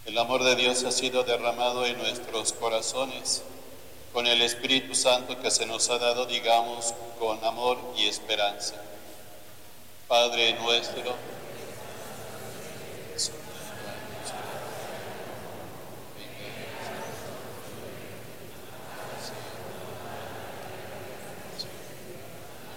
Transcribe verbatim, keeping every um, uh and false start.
El amor de Dios ha sido derramado en nuestros corazones. Con el Espíritu Santo que se nos ha dado, digamos, con amor y esperanza. Padre nuestro,